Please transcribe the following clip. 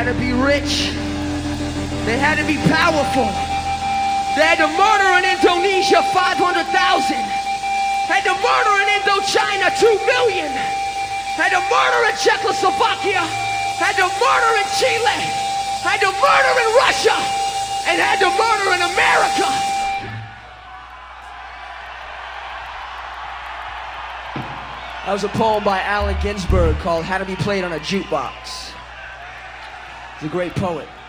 had to be rich. They had to be powerful. They had to murder in Indonesia 500,000. Had to murder in Indochina 2 million. Had to murder in Czechoslovakia. Had to murder in Chile. Had to murder in Russia. And had to murder in America. That was a poem by Allen Ginsberg called How to Be Played on a Jukebox. He's a great poet.